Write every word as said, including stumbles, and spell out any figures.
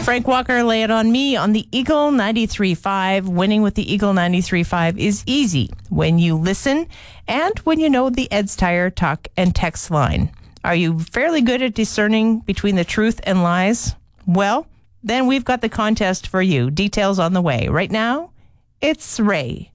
Frank Walker, Lay It On Me on the Eagle ninety-three point five. Winning with the Eagle ninety-three point five is easy when you listen and when you know the Ed's Tire talk and text line. Are you fairly good at discerning between the truth and lies? Well, then we've got the contest for you. Details on the way. Right now, it's Ray.